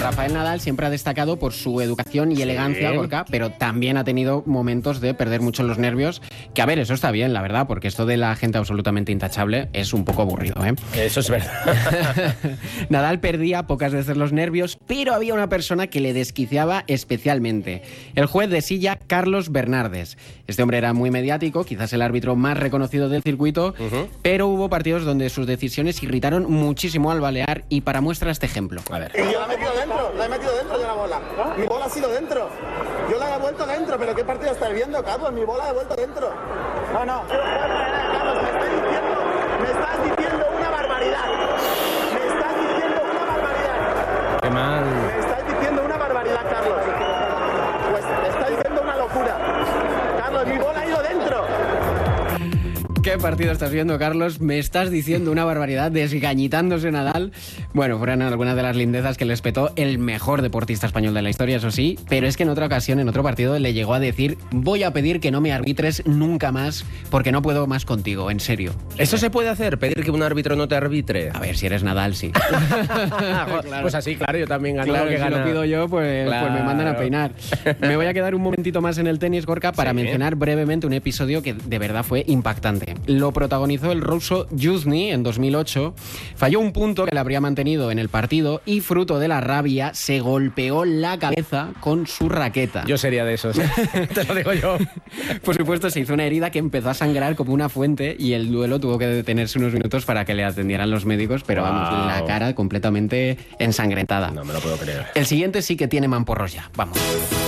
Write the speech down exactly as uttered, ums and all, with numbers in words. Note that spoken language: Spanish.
Rafael Nadal siempre ha destacado por su educación y sí. elegancia, Gorka, pero también ha tenido momentos de perder mucho los nervios, que a ver, eso está bien, la verdad, porque esto de la gente absolutamente intachable es un poco aburrido, ¿eh? Eso es verdad. Nadal perdía pocas veces los nervios, pero había una persona que le desquiciaba especialmente. El juez de silla, Carlos Bernardes. Este hombre era muy mediático, quizás el árbitro más reconocido del circuito, uh-huh. pero hubo partidos donde sus decisiones irritaron muchísimo al balear, y para muestra este ejemplo. A ver. Y yo la he metido dentro, la he metido dentro de la bola. Mi bola ha sido dentro. Yo la he vuelto dentro, pero ¿qué partido estáis viendo, Carlos? Mi bola la he vuelto dentro. No, no. Carlos, me estás diciendo, me estás diciendo una barbaridad. Me estás diciendo una barbaridad. Qué mal. Me estás diciendo una barbaridad, Carlos. Pues me estás diciendo una locura. Carlos, mi bola ha ido dentro. ¿Qué partido estás viendo, Carlos? Me estás diciendo una barbaridad, desgañitándose Nadal. Bueno, fueron algunas de las lindezas que le espetó el mejor deportista español de la historia, eso sí, pero es que en otra ocasión, en otro partido, le llegó a decir: voy a pedir que no me arbitres nunca más porque no puedo más contigo, en serio. ¿Eso se puede hacer? ¿Pedir que un árbitro no te arbitre? A ver, si eres Nadal, sí. Claro. Pues así, claro, yo también gano claro, lo que si gana. lo pido yo, pues, claro. pues me mandan a peinar. Me voy a quedar un momentito más en el tenis, Gorka, para sí. mencionar brevemente un episodio que de verdad fue impactante. Lo protagonizó el ruso Yuzny en dos mil ocho. Falló un punto que le habría mantenido en el partido y, fruto de la rabia, se golpeó la cabeza con su raqueta. Yo sería de esos, ¿eh? Te lo digo yo. Por supuesto, se hizo una herida que empezó a sangrar como una fuente y el duelo tuvo que detenerse unos minutos para que le atendieran los médicos, pero wow. vamos, la cara completamente ensangrentada. No me lo puedo creer. El siguiente sí que tiene mamporros ya. Vamos.